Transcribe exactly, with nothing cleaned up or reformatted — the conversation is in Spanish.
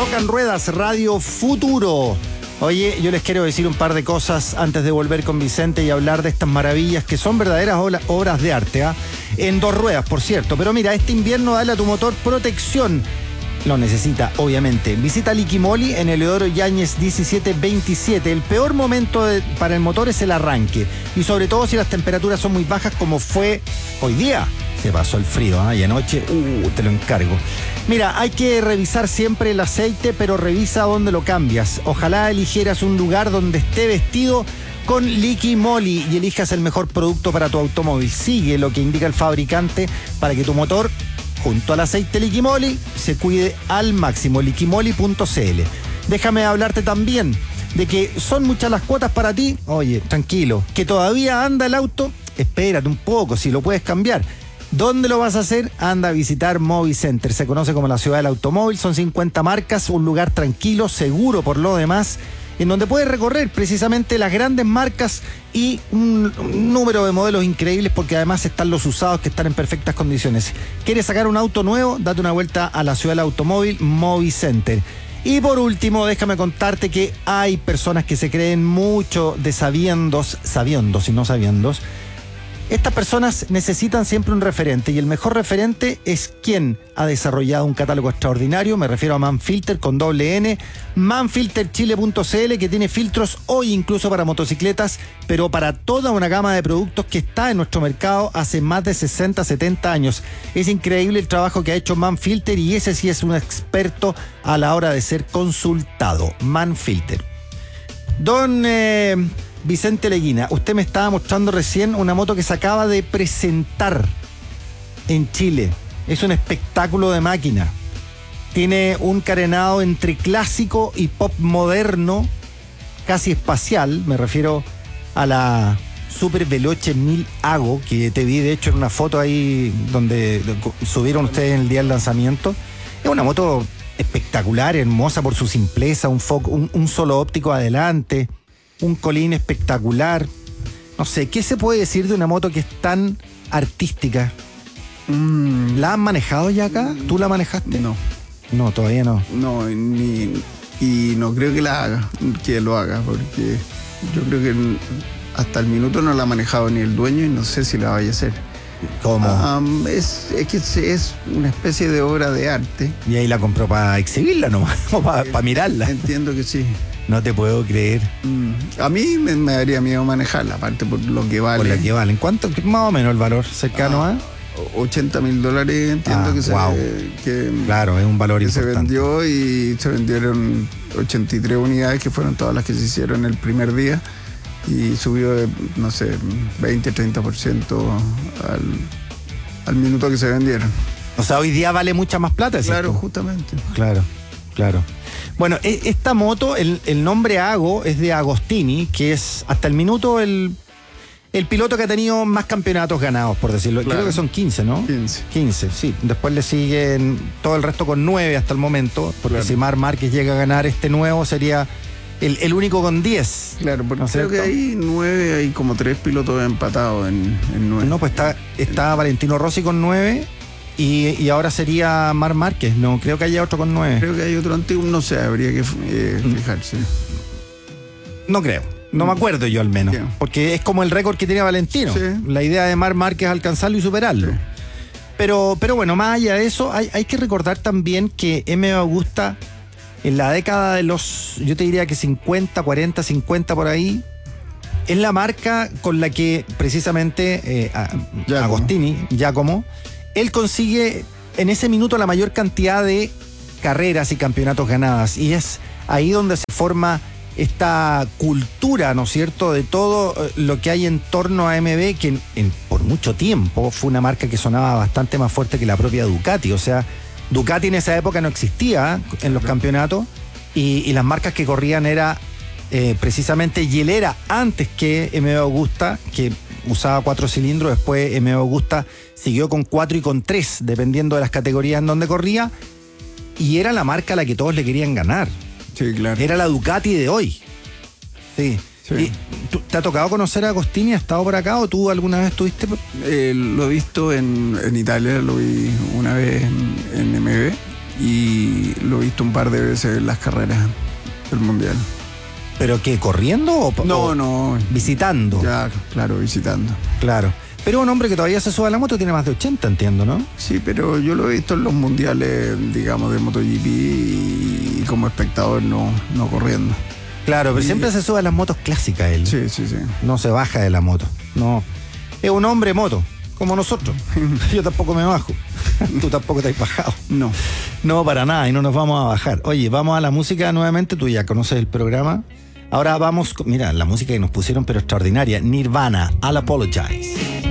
Rock and Ruedas, Radio Futuro. Oye, yo les quiero decir un par de cosas antes de volver con Vicente y hablar de estas maravillas que son verdaderas obras de arte, ¿eh? En dos ruedas, por cierto. Pero mira, este invierno dale a tu motor protección. Lo necesita, obviamente. Visita Liquimoli en Eleodoro Yáñez diecisiete veintisiete. El peor momento de, para el motor es el arranque. Y sobre todo si las temperaturas son muy bajas como fue hoy día. Se pasó el frío, ¿eh? Y anoche, uh, te lo encargo. Mira, hay que revisar siempre el aceite, pero revisa dónde lo cambias. Ojalá eligieras un lugar donde esté vestido con Liquimoli y elijas el mejor producto para tu automóvil. Sigue lo que indica el fabricante para que tu motor, junto al aceite Liquimoli, se cuide al máximo. Liquimoli punto c l. Déjame hablarte también de que son muchas las cuotas para ti. Oye, tranquilo, que todavía anda el auto, espérate un poco, si lo puedes cambiar. ¿Dónde lo vas a hacer? Anda a visitar Movicenter. Se conoce como la ciudad del automóvil. Son cincuenta marcas, un lugar tranquilo, seguro por lo demás, en donde puedes recorrer precisamente las grandes marcas y un, un número de modelos increíbles, porque además están los usados que están en perfectas condiciones. ¿Quieres sacar un auto nuevo? Date una vuelta a la ciudad del automóvil, Movicenter. Y por último, déjame contarte que hay personas que se creen mucho de sabiendos, sabiendos y no sabiendos. Estas personas necesitan siempre un referente, y el mejor referente es quien ha desarrollado un catálogo extraordinario. Me refiero a Manfilter con doble N, manfilter chile punto c l, que tiene filtros hoy incluso para motocicletas, pero para toda una gama de productos que está en nuestro mercado hace más de sesenta, setenta años. Es increíble el trabajo que ha hecho Manfilter, y ese sí es un experto a la hora de ser consultado. Manfilter. Don... Eh, Vicente Leguina, usted me estaba mostrando recién una moto que se acaba de presentar en Chile. Es un espectáculo de máquina. Tiene un carenado entre clásico y pop moderno, casi espacial. Me refiero a la Super Veloce mil Ago, que te vi de hecho en una foto ahí donde subieron ustedes en el día del lanzamiento. Es una moto espectacular, hermosa por su simpleza, un, foco, un, un solo óptico adelante, un colín espectacular. No sé, ¿qué se puede decir de una moto que es tan artística? Mm. ¿La han manejado ya acá? ¿Tú la manejaste? No. No, todavía no. No, ni, y no creo que la haga, que lo haga, porque yo creo que hasta el minuto no la ha manejado ni el dueño y no sé si la vaya a hacer. ¿Cómo? Um, es, es que es una especie de obra de arte. ¿Y ahí la compró para exhibirla nomás? ¿O para pa mirarla? Entiendo que sí. No te puedo creer. Mm. A mí me, me daría miedo manejarla, aparte por lo que vale. Por lo que vale. ¿En cuánto? Más o menos el valor cercano a... Ah, ochenta mil dólares, entiendo ah, que, se, wow. que... Claro, es un valor que importante. se vendió, y se vendieron ochenta y tres unidades, que fueron todas las que se hicieron el primer día. Y subió de, no sé, veinte, treinta por ciento al, al minuto que se vendieron. O sea, hoy día vale mucha más plata, ¿cierto? Claro, justamente. Claro, claro. Bueno, esta moto, el, el nombre Ago es de Agostini, que es hasta el minuto el, el piloto que ha tenido más campeonatos ganados, por decirlo. Claro. Creo que son quince, ¿no? quince. quince, sí. Después le siguen todo el resto con nueve hasta el momento, porque claro, si Marc Márquez llega a ganar este nuevo sería el, el único con diez. Claro, porque ¿no creo cierto? que hay nueve, hay como tres pilotos empatados en, en nueve. No, pues está, está Valentino Rossi con nueve. Y, y ahora sería Marc Márquez, no creo que haya otro con nueve. Creo que hay otro antiguo, no sé, habría que eh, fijarse. No creo, no me acuerdo yo al menos, yeah. Porque es como el récord que tiene Valentino. Sí. La idea de Marc Márquez es alcanzarlo y superarlo. Sí. Pero, pero bueno, más allá de eso, hay, hay que recordar también que M V Agusta, en la década de los, yo te diría que cincuenta, cuarenta, cincuenta por ahí, es la marca con la que precisamente eh, a, Agostini, Giacomo, él consigue en ese minuto la mayor cantidad de carreras y campeonatos ganadas, y es ahí donde se forma esta cultura, ¿no es cierto?, de todo lo que hay en torno a M V, que en, en, por mucho tiempo fue una marca que sonaba bastante más fuerte que la propia Ducati. O sea, Ducati en esa época no existía en los campeonatos, y, y las marcas que corrían era eh, precisamente Hielera antes que M V Agusta, que usaba cuatro cilindros. Después M V Agusta siguió con cuatro y con tres, dependiendo de las categorías en donde corría, y era la marca a la que todos le querían ganar. Sí, claro. Era la Ducati de hoy. Sí. Sí. ¿Y ¿te ha tocado conocer a Agostini? ¿Ha estado por acá o tú alguna vez estuviste? Eh, lo he visto en, en Italia, lo vi una vez en, en M V, y lo he visto un par de veces en las carreras del Mundial. ¿Pero qué, corriendo o, No, o no, visitando? ya, claro, visitando. Claro. Pero un hombre que todavía se sube a la moto tiene más de ochenta, entiendo, ¿no? Sí, pero yo lo he visto en los mundiales, digamos, de MotoGP y como espectador, no, no corriendo. Claro, pero Y- siempre se sube a las motos clásicas él. Sí, sí, sí. No se baja de la moto. No. Es un hombre moto, como nosotros. Yo tampoco me bajo. Tú tampoco te has bajado. No. No, para nada, y no nos vamos a bajar. Oye, vamos a la música nuevamente. Tú ya conoces el programa. Ahora vamos, con- mira, la música que nos pusieron, pero extraordinaria. Nirvana, I'll Apologize.